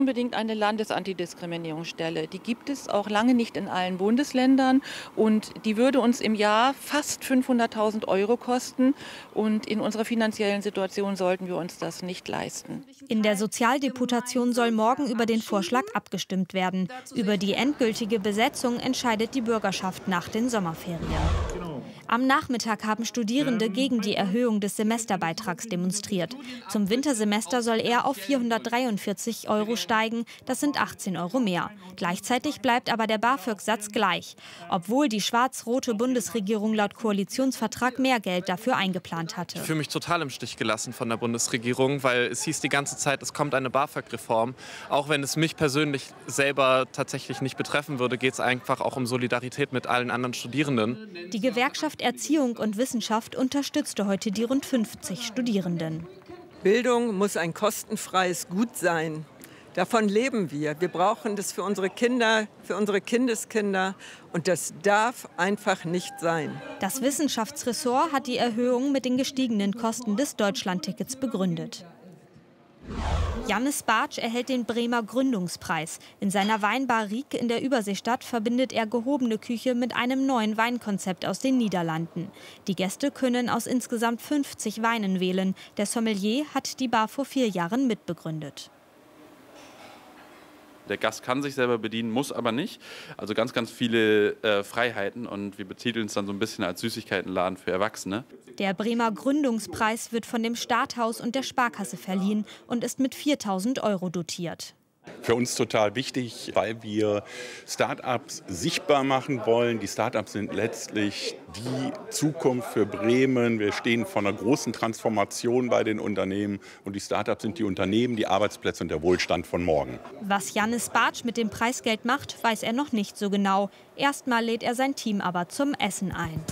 Unbedingt eine Landesantidiskriminierungsstelle. Die gibt es auch lange nicht in allen Bundesländern und die würde uns im Jahr fast 500.000 € kosten und in unserer finanziellen Situation sollten wir uns das nicht leisten. In der Sozialdeputation soll morgen über den Vorschlag abgestimmt werden. Über die endgültige Besetzung entscheidet die Bürgerschaft nach den Sommerferien. Am Nachmittag haben Studierende gegen die Erhöhung des Semesterbeitrags demonstriert. Zum Wintersemester soll er auf 443 € steigen, das sind 18 € mehr. Gleichzeitig bleibt aber der BAföG-Satz gleich, obwohl die schwarz-rote Bundesregierung laut Koalitionsvertrag mehr Geld dafür eingeplant hatte. Ich fühle mich total im Stich gelassen von der Bundesregierung, weil es hieß die ganze Zeit, es kommt eine BAföG-Reform. Auch wenn es mich persönlich selber tatsächlich nicht betreffen würde, geht es einfach auch um Solidarität mit allen anderen Studierenden. Die Gewerkschaft Erziehung und Wissenschaft unterstützte heute die rund 50 Studierenden. Bildung muss ein kostenfreies Gut sein. Davon leben wir. Wir brauchen das für unsere Kinder, für unsere Kindeskinder. Und das darf einfach nicht sein. Das Wissenschaftsressort hat die Erhöhung mit den gestiegenen Kosten des Deutschlandtickets begründet. Jannis Bartsch erhält den Bremer Gründungspreis. In seiner Weinbar Riek in der Überseestadt verbindet er gehobene Küche mit einem neuen Weinkonzept aus den Niederlanden. Die Gäste können aus insgesamt 50 Weinen wählen. Der Sommelier hat die Bar vor 4 Jahren mitbegründet. Der Gast kann sich selber bedienen, muss aber nicht. Also ganz, ganz viele Freiheiten und wir betiteln es dann so ein bisschen als Süßigkeitenladen für Erwachsene. Der Bremer Gründungspreis wird von dem Starthaus und der Sparkasse verliehen und ist mit 4.000 € dotiert. Für uns total wichtig, weil wir Start-ups sichtbar machen wollen. Die Start-ups sind letztlich die Zukunft für Bremen. Wir stehen vor einer großen Transformation bei den Unternehmen. Und die Start-ups sind die Unternehmen, die Arbeitsplätze und der Wohlstand von morgen. Was Jannis Bartsch mit dem Preisgeld macht, weiß er noch nicht so genau. Erstmal lädt er sein Team aber zum Essen ein.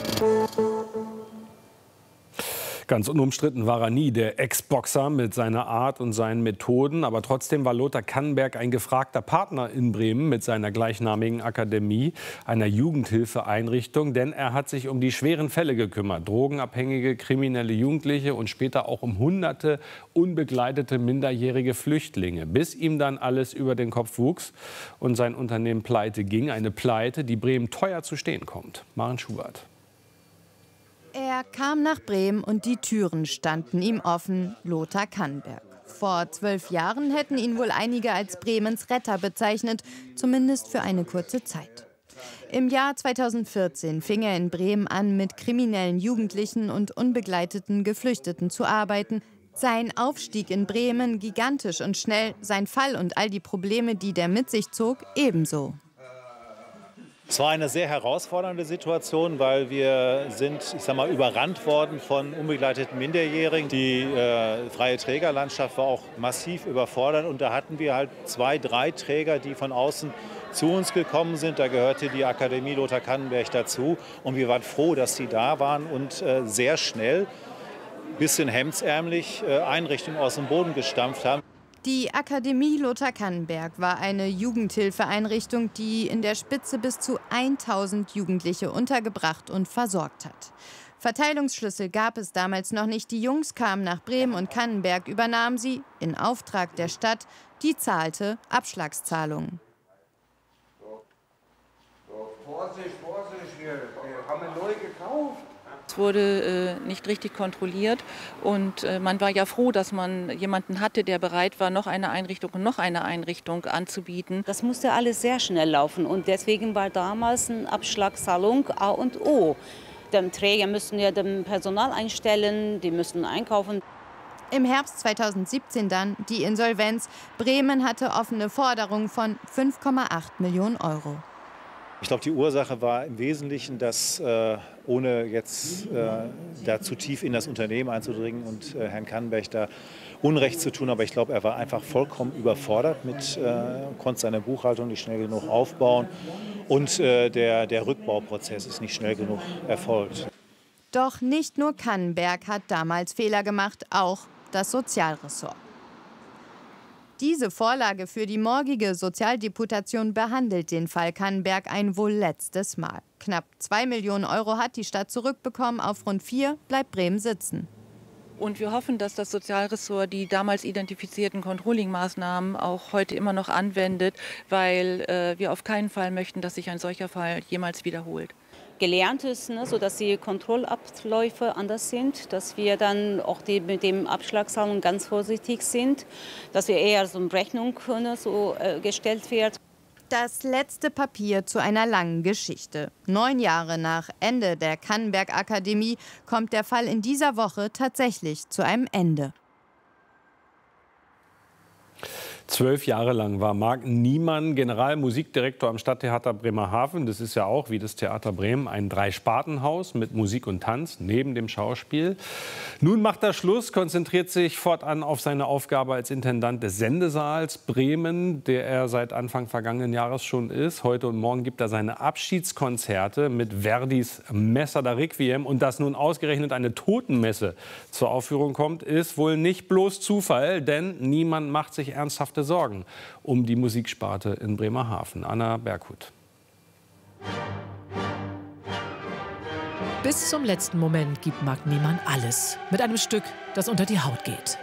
Ganz unumstritten war er nie, der Ex-Boxer mit seiner Art und seinen Methoden. Aber trotzdem war Lothar Kannenberg ein gefragter Partner in Bremen mit seiner gleichnamigen Akademie, einer Jugendhilfeeinrichtung. Denn er hat sich um die schweren Fälle gekümmert. Drogenabhängige, kriminelle Jugendliche und später auch um hunderte unbegleitete minderjährige Flüchtlinge. Bis ihm dann alles über den Kopf wuchs und sein Unternehmen pleite ging. Eine Pleite, die Bremen teuer zu stehen kommt. Maren Schubert. Er kam nach Bremen und die Türen standen ihm offen, Lothar Kannenberg. Vor 12 Jahren hätten ihn wohl einige als Bremens Retter bezeichnet, zumindest für eine kurze Zeit. Im Jahr 2014 fing er in Bremen an, mit kriminellen Jugendlichen und unbegleiteten Geflüchteten zu arbeiten. Sein Aufstieg in Bremen gigantisch und schnell, sein Fall und all die Probleme, die der mit sich zog, ebenso. Es war eine sehr herausfordernde Situation, weil wir sind, ich sag mal, überrannt worden von unbegleiteten Minderjährigen. Die freie Trägerlandschaft war auch massiv überfordert und da hatten wir halt 2, 3 Träger, die von außen zu uns gekommen sind. Da gehörte die Akademie Lothar Kannenberg dazu und wir waren froh, dass sie da waren und sehr schnell, bisschen hemdsärmlich, Einrichtungen aus dem Boden gestampft haben. Die Akademie Lothar Kannenberg war eine Jugendhilfeeinrichtung, die in der Spitze bis zu 1000 Jugendliche untergebracht und versorgt hat. Verteilungsschlüssel gab es damals noch nicht. Die Jungs kamen nach Bremen und Kannenberg übernahm sie, in Auftrag der Stadt, die zahlte Abschlagszahlungen. Vorsicht, wir haben neu gekauft. Es wurde nicht richtig kontrolliert und man war ja froh, dass man jemanden hatte, der bereit war, noch eine Einrichtung und noch eine Einrichtung anzubieten. Das musste alles sehr schnell laufen und deswegen war damals eine Abschlagszahlung A und O. Die Träger müssen ja dem Personal einstellen, die müssen einkaufen. Im Herbst 2017 dann die Insolvenz. Bremen hatte offene Forderungen von 5,8 Millionen €. Ich glaube, die Ursache war im Wesentlichen, dass, ohne jetzt da zu tief in das Unternehmen einzudringen und Herrn Kannenberg da Unrecht zu tun, aber ich glaube, er war einfach vollkommen überfordert, konnte seine Buchhaltung nicht schnell genug aufbauen und der Rückbauprozess ist nicht schnell genug erfolgt. Doch nicht nur Kannenberg hat damals Fehler gemacht, auch das Sozialressort. Diese Vorlage für die morgige Sozialdeputation behandelt den Fall Kannenberg ein wohl letztes Mal. Knapp 2 Millionen € hat die Stadt zurückbekommen, auf rund 4 bleibt Bremen sitzen. Und wir hoffen, dass das Sozialressort die damals identifizierten Controlling-Maßnahmen auch heute immer noch anwendet, weil wir auf keinen Fall möchten, dass sich ein solcher Fall jemals wiederholt. Gelernt ist, ne, sodass die Kontrollabläufe anders sind, dass wir dann auch mit dem Abschlagszahlung ganz vorsichtig sind, dass wir eher so eine Rechnung gestellt wird. Das letzte Papier zu einer langen Geschichte. 9 Jahre nach Ende der Kannenberg-Akademie kommt der Fall in dieser Woche tatsächlich zu einem Ende. 12 Jahre lang war Marc Niemann Generalmusikdirektor am Stadttheater Bremerhaven. Das ist ja auch, wie das Theater Bremen, ein Dreispartenhaus mit Musik und Tanz neben dem Schauspiel. Nun macht er Schluss, konzentriert sich fortan auf seine Aufgabe als Intendant des Sendesaals Bremen, der er seit Anfang vergangenen Jahres schon ist. Heute und morgen gibt er seine Abschiedskonzerte mit Verdis Messa da Requiem. Und dass nun ausgerechnet eine Totenmesse zur Aufführung kommt, ist wohl nicht bloß Zufall, denn Niemann macht sich ernsthafte Sorgen um die Musiksparte in Bremerhaven. Anna Berghut. Bis zum letzten Moment gibt Marc Niemann alles mit einem Stück, das unter die Haut geht.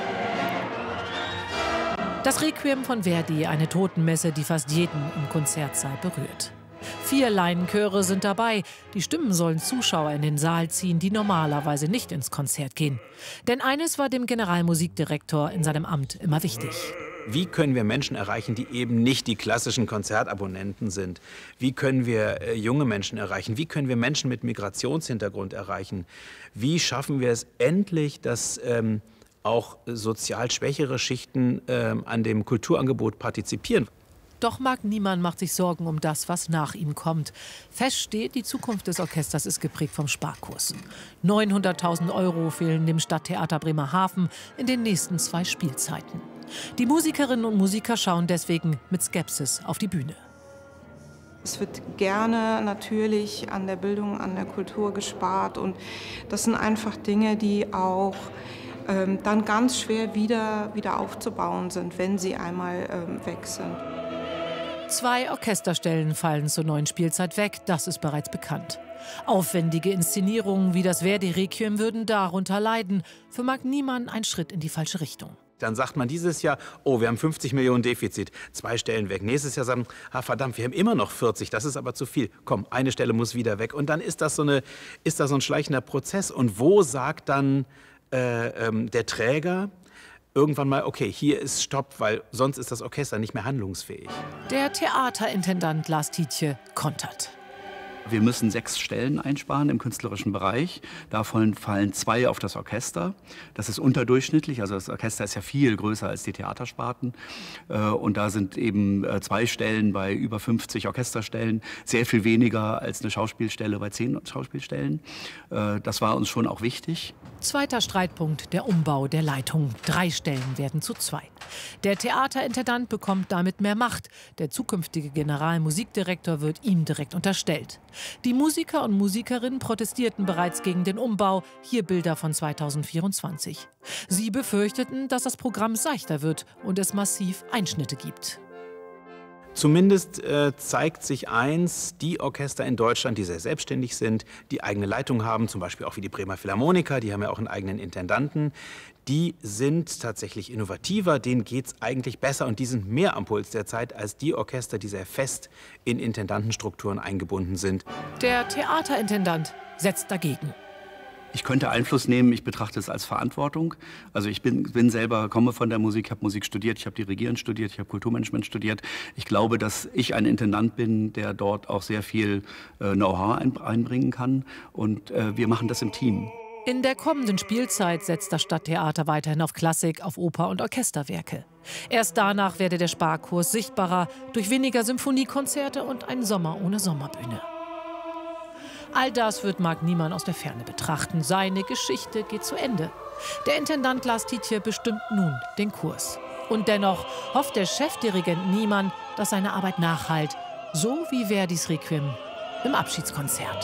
Das Requiem von Verdi, eine Totenmesse, die fast jeden im Konzertsaal berührt. 4 Laienchöre sind dabei. Die Stimmen sollen Zuschauer in den Saal ziehen, die normalerweise nicht ins Konzert gehen. Denn eines war dem Generalmusikdirektor in seinem Amt immer wichtig. Wie können wir Menschen erreichen, die eben nicht die klassischen Konzertabonnenten sind? Wie können wir junge Menschen erreichen? Wie können wir Menschen mit Migrationshintergrund erreichen? Wie schaffen wir es endlich, dass auch sozial schwächere Schichten an dem Kulturangebot partizipieren? Doch Marc Niemann macht sich Sorgen um das, was nach ihm kommt. Fest steht, die Zukunft des Orchesters ist geprägt vom Sparkurs. 900.000 € fehlen dem Stadttheater Bremerhaven in den nächsten 2 Spielzeiten. Die Musikerinnen und Musiker schauen deswegen mit Skepsis auf die Bühne. Es wird gerne natürlich an der Bildung, an der Kultur gespart. Und das sind einfach Dinge, die auch dann ganz schwer wieder aufzubauen sind, wenn sie einmal weg sind. 2 Orchesterstellen fallen zur neuen Spielzeit weg, das ist bereits bekannt. Aufwendige Inszenierungen wie das Verdi-Requiem würden darunter leiden. Für Marc Niemann ein Schritt in die falsche Richtung. Dann sagt man dieses Jahr, oh, wir haben 50 Millionen Defizit, 2 Stellen weg. Nächstes Jahr sagen, ah, verdammt, wir haben immer noch 40, das ist aber zu viel. Komm, eine Stelle muss wieder weg. Und dann ist das so ein schleichender Prozess. Und wo sagt dann der Träger irgendwann mal, okay, hier ist Stopp, weil sonst ist das Orchester nicht mehr handlungsfähig? Der Theaterintendant Lars Tiedtje kontert. Wir müssen 6 Stellen einsparen im künstlerischen Bereich. Davon fallen 2 auf das Orchester. Das ist unterdurchschnittlich. Also das Orchester ist ja viel größer als die Theatersparten. Und da sind eben 2 Stellen bei über 50 Orchesterstellen. Sehr viel weniger als eine Schauspielstelle bei 10 Schauspielstellen. Das war uns schon auch wichtig. Zweiter Streitpunkt, der Umbau der Leitung. 3 Stellen werden zu 2. Der Theaterintendant bekommt damit mehr Macht. Der zukünftige Generalmusikdirektor wird ihm direkt unterstellt. Die Musiker und Musikerinnen protestierten bereits gegen den Umbau. Hier Bilder von 2024. Sie befürchteten, dass das Programm seichter wird und es massiv Einschnitte gibt. Zumindest zeigt sich eins, die Orchester in Deutschland, die sehr selbstständig sind, die eigene Leitung haben, zum Beispiel auch wie die Bremer Philharmoniker, die haben ja auch einen eigenen Intendanten, die sind tatsächlich innovativer, denen geht es eigentlich besser und die sind mehr am Puls der Zeit als die Orchester, die sehr fest in Intendantenstrukturen eingebunden sind. Der Theaterintendant setzt dagegen. Ich könnte Einfluss nehmen, ich betrachte es als Verantwortung. Also ich komme von der Musik, habe Musik studiert, ich habe Dirigieren studiert, ich habe Kulturmanagement studiert. Ich glaube, dass ich ein Intendant bin, der dort auch sehr viel Know-how einbringen kann. Und wir machen das im Team. In der kommenden Spielzeit setzt das Stadttheater weiterhin auf Klassik, auf Oper- und Orchesterwerke. Erst danach werde der Sparkurs sichtbarer durch weniger Symphoniekonzerte und einen Sommer ohne Sommerbühne. All das wird Marc Niemann aus der Ferne betrachten. Seine Geschichte geht zu Ende. Der Intendant Lars Tiedtje bestimmt nun den Kurs. Und dennoch hofft der Chefdirigent Niemann, dass seine Arbeit nachhallt, so wie Verdis Requiem im Abschiedskonzert.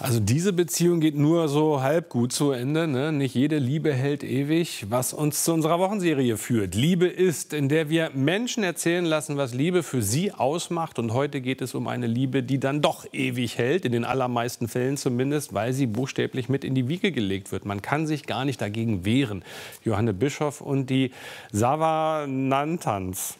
Also diese Beziehung geht nur so halb gut zu Ende. Ne? Nicht jede Liebe hält ewig, was uns zu unserer Wochenserie führt. Liebe ist, in der wir Menschen erzählen lassen, was Liebe für sie ausmacht. Und heute geht es um eine Liebe, die dann doch ewig hält, in den allermeisten Fällen zumindest, weil sie buchstäblich mit in die Wiege gelegt wird. Man kann sich gar nicht dagegen wehren. Johanne Bischof und die Savanantans.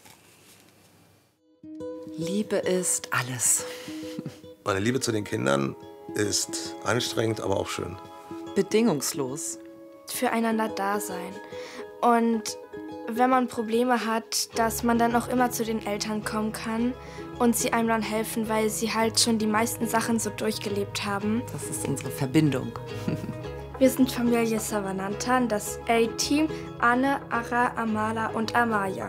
Liebe ist alles. Meine Liebe zu den Kindern ist anstrengend, aber auch schön. Bedingungslos. Füreinander da sein. Und wenn man Probleme hat, dass man dann auch immer zu den Eltern kommen kann und sie einem dann helfen, weil sie halt schon die meisten Sachen so durchgelebt haben. Das ist unsere Verbindung. Wir sind Familie Savanantan, das A-Team, Anne, Ara, Amala und Amaya.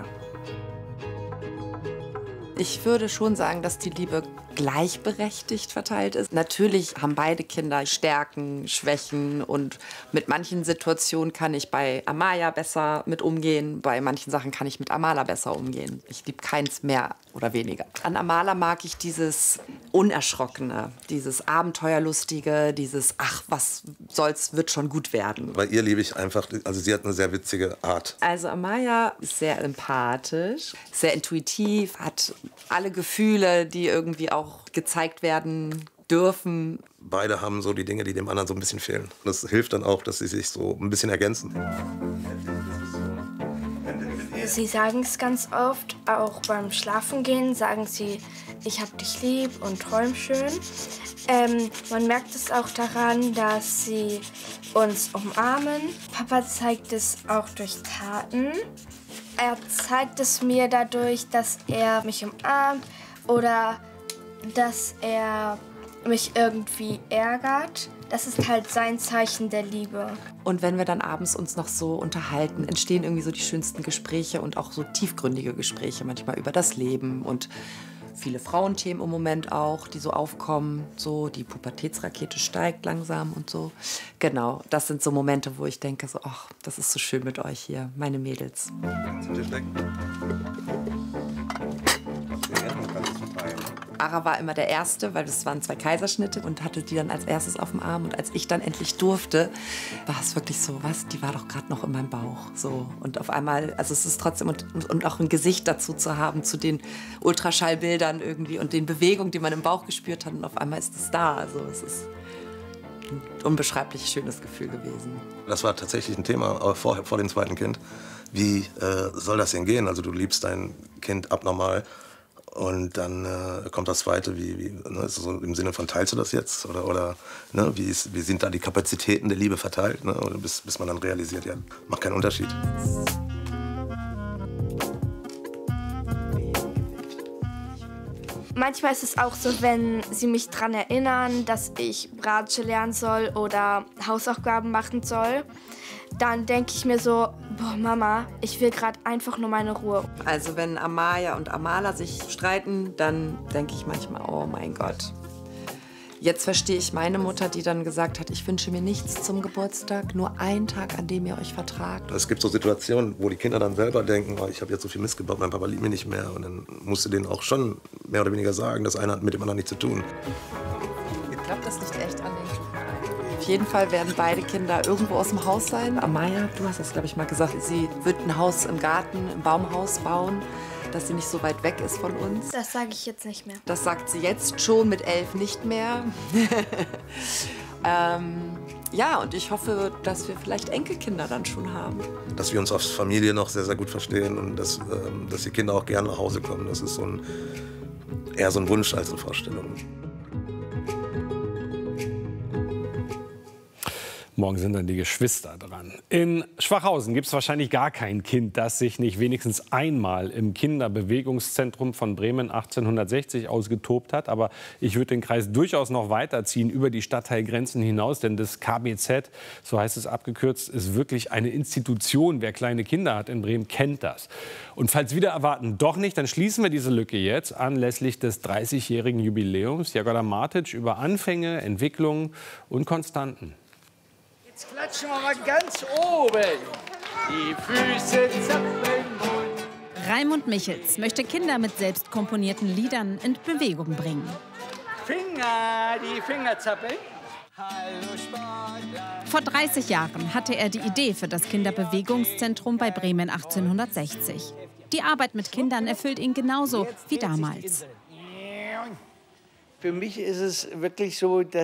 Ich würde schon sagen, dass die Liebe gleichberechtigt verteilt ist. Natürlich haben beide Kinder Stärken, Schwächen und mit manchen Situationen kann ich bei Amaya besser mit umgehen, bei manchen Sachen kann ich mit Amala besser umgehen. Ich liebe keins mehr oder weniger. An Amala mag ich dieses Unerschrockene, dieses Abenteuerlustige, dieses ach, was soll's, wird schon gut werden. Bei ihr liebe ich einfach, also sie hat eine sehr witzige Art. Also Amaya ist sehr empathisch, sehr intuitiv, hat alle Gefühle, die irgendwie auch gezeigt werden dürfen. Beide haben so die Dinge, die dem anderen so ein bisschen fehlen. Das hilft dann auch, dass sie sich so ein bisschen ergänzen. Sie sagen es ganz oft, auch beim Schlafengehen sagen sie, ich hab dich lieb und träum schön. Man merkt es auch daran, dass sie uns umarmen. Papa zeigt es auch durch Taten. Er zeigt es mir dadurch, dass er mich umarmt oder dass er mich irgendwie ärgert. Das ist halt sein Zeichen der Liebe. Und wenn wir dann abends uns noch so unterhalten, entstehen irgendwie so die schönsten Gespräche und auch so tiefgründige Gespräche, manchmal über das Leben und viele Frauenthemen im Moment auch, die so aufkommen. So die Pubertätsrakete steigt langsam und so. Genau, das sind so Momente, wo ich denke, so, ach, das ist so schön mit euch hier, meine Mädels. Ara war immer der Erste, weil es waren 2 Kaiserschnitte und hatte die dann als erstes auf dem Arm. Und als ich dann endlich durfte, war es wirklich so, was, die war doch gerade noch in meinem Bauch. So. Und auf einmal, also es ist trotzdem, und auch ein Gesicht dazu zu haben, zu den Ultraschallbildern irgendwie und den Bewegungen, die man im Bauch gespürt hat. Und auf einmal ist es da. Also es ist ein unbeschreiblich schönes Gefühl gewesen. Das war tatsächlich ein Thema vor dem zweiten Kind. Wie soll das denn gehen? Also du liebst dein Kind abnormal. Und dann kommt das Zweite, ne, so im Sinne von, teilst du das jetzt? Oder ne, wie sind da die Kapazitäten der Liebe verteilt? Ne? Oder bis man dann realisiert, ja, macht keinen Unterschied. Manchmal ist es auch so, wenn sie mich daran erinnern, dass ich Bratsche lernen soll oder Hausaufgaben machen soll, dann denke ich mir so, boah Mama, ich will gerade einfach nur meine Ruhe. Also wenn Amaya und Amala sich streiten, dann denke ich manchmal, oh mein Gott. Jetzt verstehe ich meine Mutter, die dann gesagt hat, ich wünsche mir nichts zum Geburtstag, nur einen Tag, an dem ihr euch vertragt. Es gibt so Situationen, wo die Kinder dann selber denken, oh, ich habe jetzt so viel Mist gebaut, mein Papa liebt mich nicht mehr. Und dann musst du denen auch schon mehr oder weniger sagen, das eine hat mit dem anderen nichts zu tun. Ich glaube, das liegt echt an den Kindern. Auf jeden Fall werden beide Kinder irgendwo aus dem Haus sein. Amaya, du hast das, glaube ich, mal gesagt, sie wird ein Haus im Garten, im Baumhaus bauen, dass sie nicht so weit weg ist von uns. Das sage ich jetzt nicht mehr. Das sagt sie jetzt schon, mit 11 nicht mehr. Ja, und ich hoffe, dass wir vielleicht Enkelkinder dann schon haben. Dass wir uns als Familie noch sehr, sehr gut verstehen und dass die Kinder auch gerne nach Hause kommen. Das ist eher so ein Wunsch als eine Vorstellung. Morgen sind dann die Geschwister dran. In Schwachhausen gibt es wahrscheinlich gar kein Kind, das sich nicht wenigstens einmal im Kinderbewegungszentrum von Bremen 1860 ausgetobt hat. Aber ich würde den Kreis durchaus noch weiterziehen über die Stadtteilgrenzen hinaus. Denn das KBZ, so heißt es abgekürzt, ist wirklich eine Institution. Wer kleine Kinder hat in Bremen, kennt das. Und falls wieder erwarten doch nicht, dann schließen wir diese Lücke jetzt anlässlich des 30-jährigen Jubiläums. Jagoda Martic über Anfänge, Entwicklungen und Konstanten. Jetzt klatschen wir mal ganz oben. Die Füße zappeln. Raimund Michels möchte Kinder mit selbst komponierten Liedern in Bewegung bringen. Die Finger zappeln. Vor 30 Jahren hatte er die Idee für das Kinderbewegungszentrum bei Bremen 1860. Die Arbeit mit Kindern erfüllt ihn genauso wie damals. Für mich ist es wirklich so, dass